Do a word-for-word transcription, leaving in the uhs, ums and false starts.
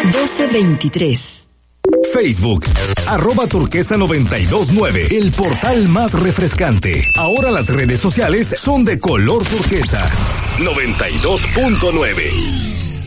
doce veintitrés. Facebook, arroba turquesa noventa y dos nueve, el portal más refrescante. Ahora las redes sociales son de color turquesa. noventa y dos punto nueve.